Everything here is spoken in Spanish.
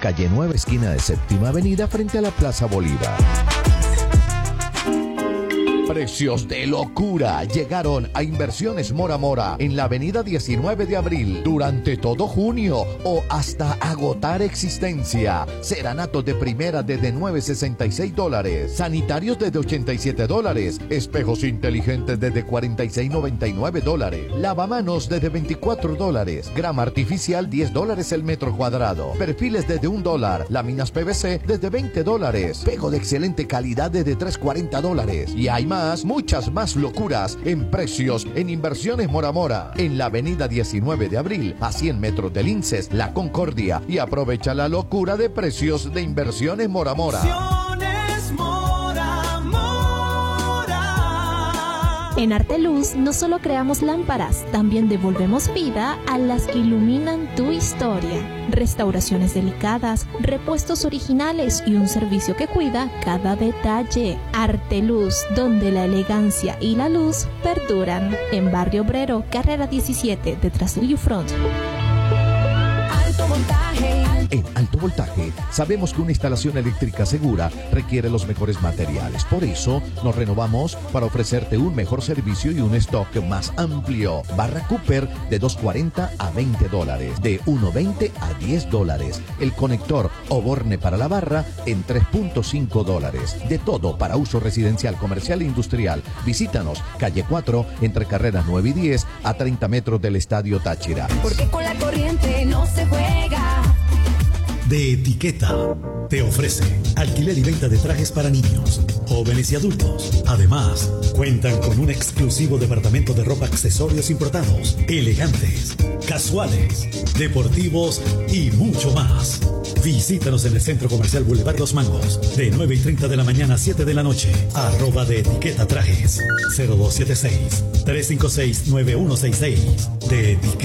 calle 9, esquina de Séptima Avenida, frente a la Plaza Bolívar. Precios de locura llegaron a Inversiones Mora Mora en la avenida 19 de abril durante todo junio o hasta agotar existencia. Ceranatos de primera desde $9.66, sanitarios desde $87, espejos inteligentes desde $46.99, lavamanos desde $24, grama artificial $10 el metro cuadrado, perfiles desde $1, láminas PVC desde $20, espejo de excelente calidad desde $3.40 y hay muchas más locuras en precios en Inversiones Mora Mora, en la avenida 19 de abril, a 100 metros del INSES, La Concordia, y aprovecha la locura de precios de Inversiones Mora Mora. En Arteluz no solo creamos lámparas, también devolvemos vida a las que iluminan tu historia. Restauraciones delicadas, repuestos originales y un servicio que cuida cada detalle. Arteluz, donde la elegancia y la luz perduran. En Barrio Obrero, carrera 17, detrás del U-Front. Alto voltaje. En Alto Voltaje sabemos que una instalación eléctrica segura requiere los mejores materiales. Por eso nos renovamos para ofrecerte un mejor servicio y un stock más amplio. Barra Cooper de $2.40 a $20, de $1.20 a $10. El conector o borne para la barra en $3.5. De todo para uso residencial, comercial e industrial. Visítanos, calle 4, entre carreras 9 y 10, a 30 metros del Estadio Táchira. Porque con la corriente no se juega. De Etiqueta te ofrece alquiler y venta de trajes para niños, jóvenes y adultos. Además, cuentan con un exclusivo departamento de ropa, accesorios importados, elegantes, casuales, deportivos y mucho más. Visítanos en el Centro Comercial Boulevard Los Mangos, de 9:30 de la mañana a 7 de la noche. @de Etiqueta Trajes, 0276-356-9166. De Etiqueta.